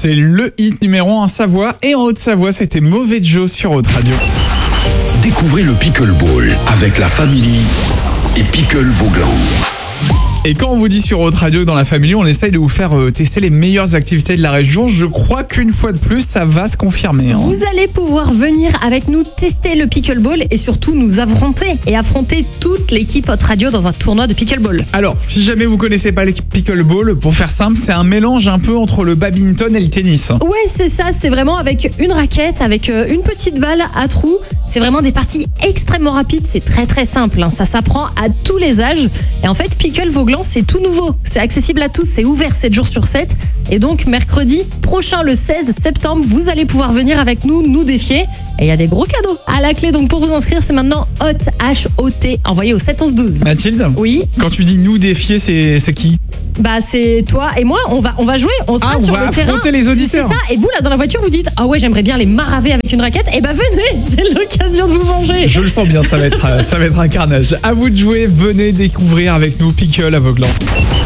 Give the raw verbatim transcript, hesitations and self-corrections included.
C'est le hit numéro un en Savoie et en Haute-Savoie, c'était Mauvais Joe sur Haute Radio. Découvrez le Pickleball avec la Family et Pickle Vaugland. Et quand on vous dit sur Haute Radio dans la famille, on essaye de vous faire euh, tester les meilleures activités de la région. Je crois qu'une fois de plus, ça va se confirmer. Hein. Vous allez pouvoir venir avec nous tester le pickleball et surtout nous affronter et affronter toute l'équipe Haute Radio dans un tournoi de pickleball. Alors, si jamais vous connaissez pas l'équipe pickleball, pour faire simple, c'est un mélange un peu entre le badminton et le tennis. Ouais, c'est ça, c'est vraiment avec une raquette, avec une petite balle à trous. C'est vraiment des parties extrêmement rapides, c'est très très simple. Hein. Ça s'apprend à tous les âges. Et en fait, Pickle Vaugland, c'est tout nouveau. C'est accessible à tous, c'est ouvert sept jours sur sept. Et donc, mercredi prochain, le seize septembre, vous allez pouvoir venir avec nous, nous défier. Et il y a des gros cadeaux à la clé. Donc, pour vous inscrire, c'est maintenant Hot, H O T, envoyé au sept onze douze. Mathilde ? Oui. Quand tu dis nous défier, c'est, c'est qui ? Bah, c'est toi et moi. On va, on va jouer. On sera ah, on sur va le terrain. affronter les auditeurs. C'est ça. Et vous, là, dans la voiture, vous dites ah ouais, j'aimerais bien les maraver avec une raquette. Et bah, venez, c'est l'occasion de vous venger. Je le sens bien, ça va être, ça va être un carnage. À vous de jouer, venez découvrir avec nous Pickle à Vaugland.